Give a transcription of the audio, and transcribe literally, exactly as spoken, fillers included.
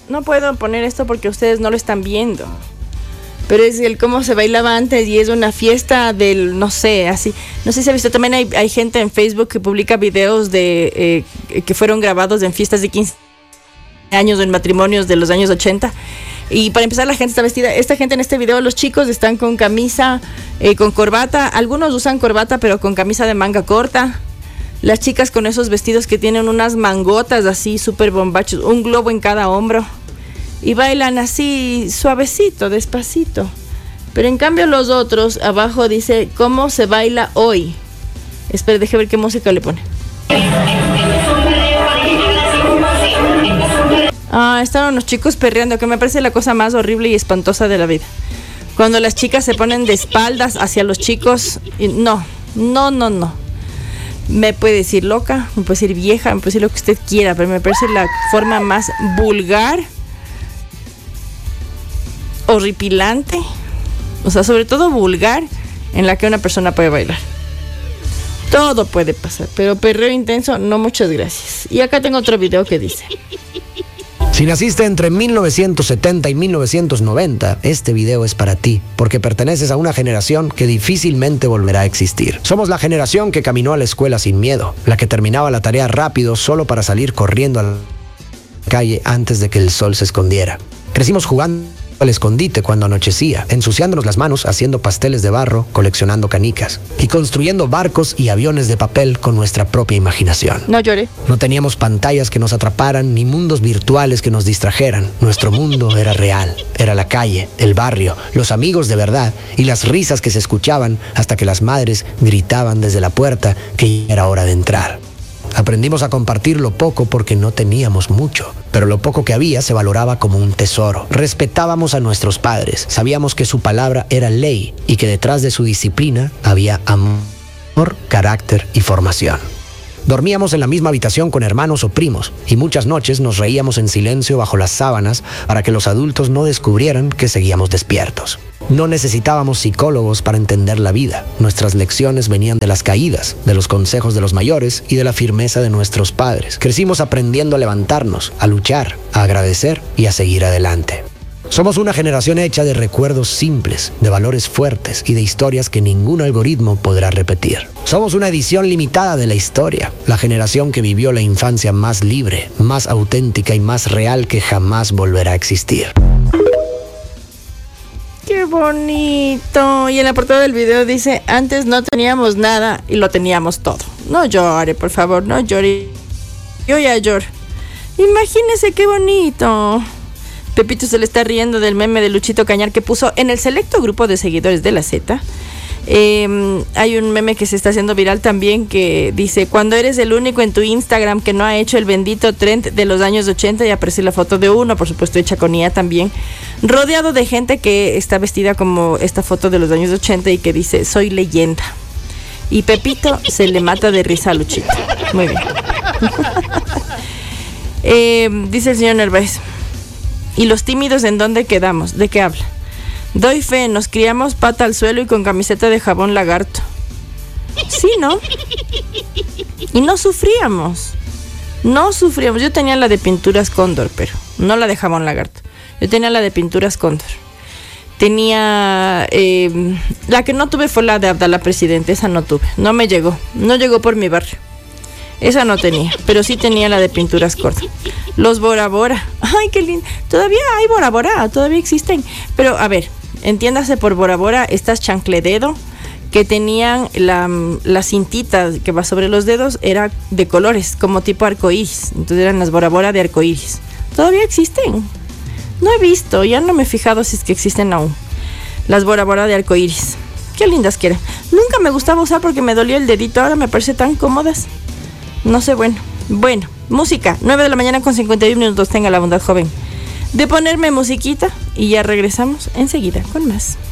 no puedo poner esto porque ustedes no lo están viendo. Pero es el cómo se bailaba antes y es una fiesta del, no sé, así. No sé si ha visto, también hay, hay gente en Facebook que publica videos de eh, que fueron grabados en fiestas de quince años, en matrimonios de los años ochenta. Y para empezar, la gente está vestida, esta gente en este video, los chicos están con camisa, eh, con corbata. Algunos usan corbata, pero con camisa de manga corta. Las chicas con esos vestidos que tienen unas mangotas así, súper bombachos, un globo en cada hombro. Y bailan así, suavecito, despacito. Pero en cambio los otros, abajo dice, ¿cómo se baila hoy? Espera, déjame ver qué música le pone. Ah, estaban los chicos perreando, que me parece la cosa más horrible y espantosa de la vida. Cuando las chicas se ponen de espaldas hacia los chicos, y no, no, no, no. Me puede decir loca, me puede decir vieja, me puede decir lo que usted quiera, pero me parece la forma más vulgar, horripilante, o sea, sobre todo vulgar, en la que una persona puede bailar. Todo puede pasar, pero perreo intenso, no, muchas gracias. Y acá tengo otro video que dice: si naciste entre mil novecientos setenta y mil novecientos noventa, este video es para ti, porque perteneces a una generación que difícilmente volverá a existir. Somos la generación que caminó a la escuela sin miedo, la que terminaba la tarea rápido solo para salir corriendo a la calle antes de que el sol se escondiera. Crecimos jugando al escondite cuando anochecía, ensuciándonos las manos haciendo pasteles de barro, coleccionando canicas y construyendo barcos y aviones de papel con nuestra propia imaginación. No lloré. No teníamos pantallas que nos atraparan ni mundos virtuales que nos distrajeran. Nuestro mundo era real, era la calle, el barrio, los amigos de verdad y las risas que se escuchaban hasta que las madres gritaban desde la puerta que ya era hora de entrar. Aprendimos a compartir lo poco porque no teníamos mucho, pero lo poco que había se valoraba como un tesoro. Respetábamos a nuestros padres, sabíamos que su palabra era ley y que detrás de su disciplina había amor, carácter y formación. Dormíamos en la misma habitación con hermanos o primos y muchas noches nos reíamos en silencio bajo las sábanas para que los adultos no descubrieran que seguíamos despiertos. No necesitábamos psicólogos para entender la vida. Nuestras lecciones venían de las caídas, de los consejos de los mayores y de la firmeza de nuestros padres. Crecimos aprendiendo a levantarnos, a luchar, a agradecer y a seguir adelante. Somos una generación hecha de recuerdos simples, de valores fuertes y de historias que ningún algoritmo podrá repetir. Somos una edición limitada de la historia, la generación que vivió la infancia más libre, más auténtica y más real que jamás volverá a existir. ¡Qué bonito! Y en la portada del video dice: antes no teníamos nada y lo teníamos todo. No llore, por favor, no llore. Yo ya lloro. Imagínese qué bonito. Pepito se le está riendo del meme de Luchito Cañar que puso en el selecto grupo de seguidores de la Z. Eh, hay un meme que se está haciendo viral también que dice: cuando eres el único en tu Instagram que no ha hecho el bendito trend de los años ochenta, y aparece la foto de uno, por supuesto hecha con I A también, rodeado de gente que está vestida como esta foto de los años ochenta y que dice: soy leyenda. Y Pepito se le mata de risa a Luchito. Muy bien. eh, dice el señor Nerváez: ¿y los tímidos en dónde quedamos? ¿De qué habla? Doy fe, nos criamos pata al suelo y con camiseta de jabón lagarto. Sí, ¿no? Y no sufríamos. No sufríamos. Yo tenía la de pinturas cóndor, pero no la de jabón lagarto. Yo tenía la de pinturas cóndor. Tenía... Eh, la que no tuve fue la de Abdalá Presidente. Esa no tuve. No me llegó. No llegó por mi barrio. Esa no tenía, pero sí tenía la de pinturas cortas. Los Bora Bora. Ay, qué lindo. Todavía hay Bora Bora, todavía existen. Pero, a ver, entiéndase por Bora Bora estas chanclededo que tenían la, la cintita que va sobre los dedos, era de colores, como tipo arcoíris. Entonces eran las Bora Bora de arcoíris. Todavía existen. No he visto, ya no me he fijado si es que existen aún. Las Bora Bora de arcoíris. Qué lindas que eran. Nunca me gustaba usar porque me dolía el dedito, ahora me parece tan cómodas. No sé, bueno. Bueno, música. nueve de la mañana con cincuenta y uno minutos. Tenga la bondad, joven, de ponerme musiquita y ya regresamos enseguida con más.